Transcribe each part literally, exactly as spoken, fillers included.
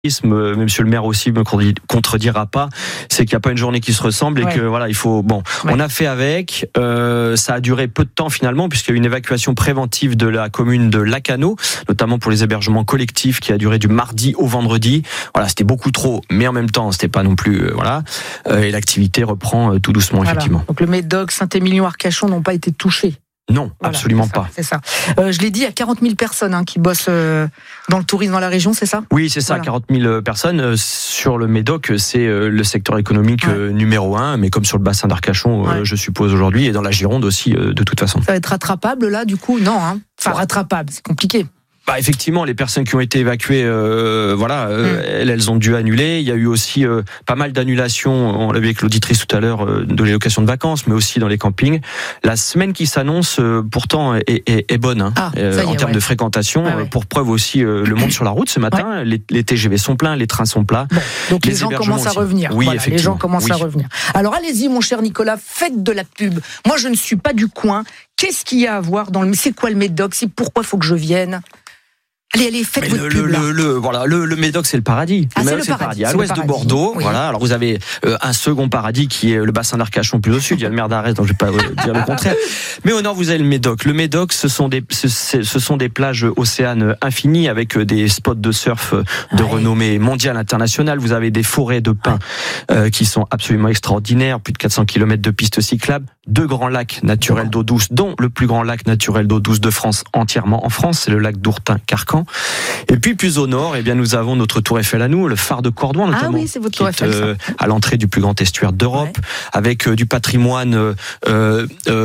Mais monsieur le maire aussi me contredira pas, c'est qu'il n'y a pas une journée qui se ressemble et ouais. que voilà, il faut bon, ouais. on a fait avec. Euh, ça a duré peu de temps finalement puisqu'il y a eu une évacuation préventive de la commune de Lacanau, notamment pour les hébergements collectifs, qui a duré du mardi au vendredi. Voilà, c'était beaucoup trop, mais en même temps, c'était pas non plus euh, voilà. Euh, et l'activité reprend euh, tout doucement voilà. effectivement. Donc le Médoc, Saint-Émilion, Arcachon n'ont pas été touchés. Non, voilà, absolument c'est ça, pas. C'est ça. Euh, je l'ai dit, il y a quarante mille personnes hein, qui bossent euh, dans le tourisme dans la région, c'est ça ? Oui, c'est ça, voilà. quarante mille personnes. Euh, sur le Médoc, c'est euh, le secteur économique ouais. euh, numéro un, mais comme sur le bassin d'Arcachon, euh, ouais. je suppose aujourd'hui, et dans la Gironde aussi, euh, de toute façon. Ça va être rattrapable là, du coup ? Non, hein. Enfin, ouais. rattrapable, c'est compliqué. Bah effectivement, les personnes qui ont été évacuées, euh, voilà, euh, mmh. elles, elles ont dû annuler. Il y a eu aussi euh, pas mal d'annulations. On l'a vu avec l'auditrice tout à l'heure euh, de les locations de vacances, mais aussi dans les campings. La semaine qui s'annonce, euh, pourtant, est, est, est bonne hein, ah, euh, y est, en termes ouais. de fréquentation. Ah, ouais. Pour preuve aussi, euh, le monde sur la route ce matin. Ouais. Les, les T G V sont pleins, les trains sont plats. Bon, donc les, les gens commencent aussi. à revenir. Oui, voilà, effectivement. Les gens commencent oui. à revenir. Alors allez-y, mon cher Nicolas, faites de la pub. Moi, je ne suis pas du coin. Qu'est-ce qu'il y a à voir dans le C'est quoi le Médoc ? C'est pourquoi il faut que je vienne ? Allez, allez, faites votre le, pub, le, là. le, le, voilà, le, le Médoc, c'est le paradis. Ah, le c'est Médoc, le c'est paradis. le paradis. À l'ouest de Bordeaux, oui. voilà. Alors, vous avez euh, un second paradis qui est le bassin d'Arcachon plus au sud. Il y a le maire d'Arès, donc je vais pas euh, dire le contraire. Mais au nord, vous avez le Médoc. Le Médoc, ce sont des, ce, ce sont des plages océanes infinies avec des spots de surf de ouais. renommée mondiale, internationale. Vous avez des forêts de pins ouais. euh, qui sont absolument extraordinaires. Plus de quatre cents kilomètres de pistes cyclables. Deux grands lacs naturels d'eau douce, dont le plus grand lac naturel d'eau douce de France, entièrement en France, c'est le lac d'Ourtin-Carcan. Et puis plus au nord, eh bien nous avons notre Tour Eiffel à nous, le phare de Cordouan notamment. Ah oui, c'est votre Tour Eiffel. Euh, à l'entrée du plus grand estuaire d'Europe, ouais. avec euh, du patrimoine euh, euh,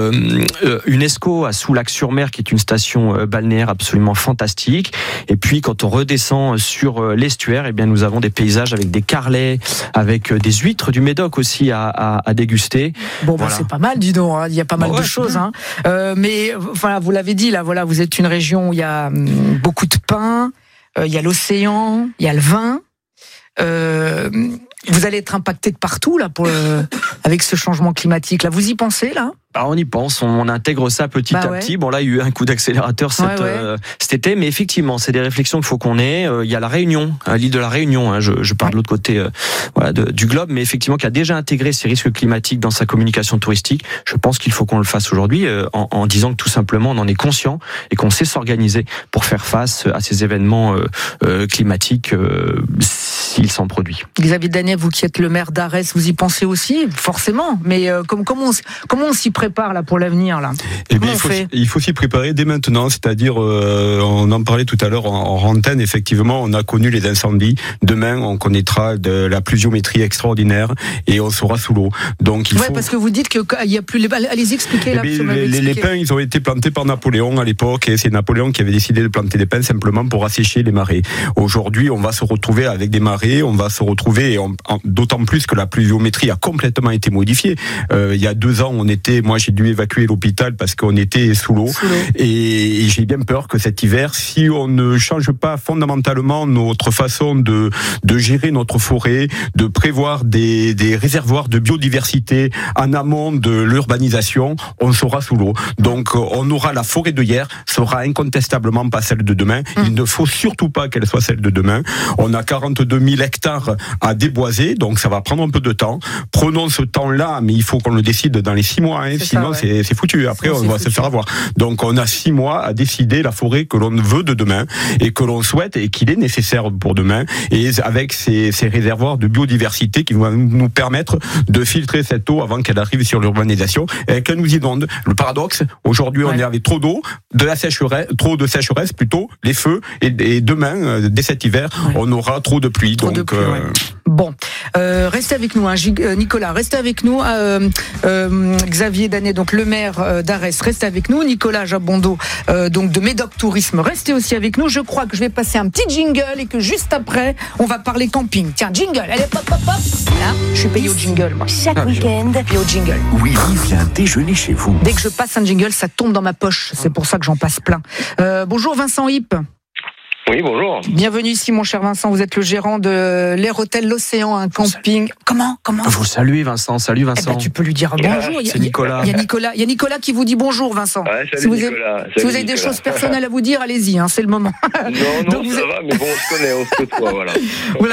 euh, UNESCO à Soulac-sur-Mer, qui est une station euh, balnéaire absolument fantastique. Et puis quand on redescend sur euh, l'estuaire, eh bien nous avons des paysages avec des carlets, avec euh, des huîtres du Médoc aussi à, à, à déguster. Bon, bah, voilà. c'est pas mal, dis donc. Hein. Il y a pas mal bah, ouais, de choses. Hein. Euh, mais enfin, vous l'avez dit là, voilà, vous êtes une région où il y a hum, beaucoup de pain. Il euh, y a l'océan, il y a le vin. Euh, vous allez être impacté de partout là pour le, avec ce changement climatique. Là, vous y pensez là ? Bah, on y pense, on intègre ça petit bah à ouais. petit. Bon là, il y a eu un coup d'accélérateur cet, ouais, ouais. Euh, cet été, mais effectivement, c'est des réflexions qu'il faut qu'on ait. Euh, il y a la Réunion, hein, l'île de la Réunion. Hein, je, je pars ouais. de l'autre côté, euh, voilà, de, du globe, mais effectivement, qui a déjà intégré ces risques climatiques dans sa communication touristique. Je pense qu'il faut qu'on le fasse aujourd'hui, euh, en, en disant que tout simplement, on en est conscient et qu'on sait s'organiser pour faire face à ces événements euh, euh, climatiques euh, s'ils s'en produisent. Xavier Daniel, vous qui êtes le maire d'Arès, vous y pensez aussi, forcément. Mais euh, comme, comment, on, comment on s'y prépare là pour l'avenir là ? Eh bien, il faut, il faut s'y préparer dès maintenant, c'est-à-dire, euh, on en parlait tout à l'heure en, en antenne, effectivement, on a connu les incendies. Demain, on connaîtra de la pluviométrie extraordinaire et on sera sous l'eau. Donc, il ouais, faut... parce que vous dites qu'il n'y a plus les... Allez-y, expliquez là. Eh bien, les, les, les pins, ils ont été plantés par Napoléon à l'époque et c'est Napoléon qui avait décidé de planter des pins simplement pour assécher les marais. Aujourd'hui, on va se retrouver avec des marais, on va se retrouver, et on, en, d'autant plus que la pluviométrie a complètement été modifiée. Euh, il y a deux ans, on était, moi j'ai dû évacuer l'hôpital parce qu'on était sous l'eau. Sous l'eau. Et, et j'ai bien peur que cet hiver, si on ne change pas fondamentalement notre façon de, de gérer notre forêt, de prévoir des, des réservoirs de biodiversité en amont de l'urbanisation, on sera sous l'eau. Donc on aura la forêt de hier, sera incontestablement pas celle de demain. Mmh. Il ne faut surtout pas qu'elle soit celle de demain. On a quarante-deux mille hectares à déboiser, donc ça va prendre un peu de temps. Prenons ce temps-là, mais il faut qu'on le décide dans les six mois, hein, sinon ça, ouais. c'est, c'est foutu. Après, on va foutu. se faire avoir. Donc, on a six mois à décider la forêt que l'on veut de demain et que l'on souhaite et qu'il est nécessaire pour demain. Et avec ces, ces réservoirs de biodiversité qui vont nous permettre de filtrer cette eau avant qu'elle arrive sur l'urbanisation et qu'elle nous inonde. Le paradoxe, aujourd'hui, ouais. on est avec trop d'eau, de la sécheresse, trop de sécheresse plutôt, les feux. Et, et demain, dès cet hiver, ouais. on aura trop de pluie. Trop donc, de pluie, euh, ouais. Bon, euh, restez avec nous, hein, Nicolas, restez avec nous. Euh, euh, Xavier Danet, donc le maire d'Arès, restez avec nous. Nicolas Jabondo, euh, donc de Médoc Tourisme, restez aussi avec nous. Je crois que je vais passer un petit jingle et que juste après, on va parler camping. Tiens, jingle, allez, pop, pop, pop. Là, je suis payé au jingle, moi. Chaque week-end, payé au jingle. Oui, vient déjeuner chez vous. Dès que je passe un jingle, ça tombe dans ma poche. C'est pour ça que j'en passe plein. Euh, bonjour Vincent Hipp. Oui, bonjour. Bienvenue ici, mon cher Vincent. Vous êtes le gérant de l'Air Hôtel L'Océan, un camping. Comment, comment Vous saluez, Vincent. Salut, Vincent. Eh ben, tu peux lui dire bonjour. C'est Nicolas. Il y a Nicolas. Il y a Nicolas qui vous dit bonjour, Vincent. Ouais, salut, si vous Nicolas. avez, salut, si vous avez Nicolas. des choses personnelles à vous dire, allez-y, hein, c'est le moment. Non, non, Donc, ça vous va, mais bon, on se connaît, on se côtoie, voilà. Voilà.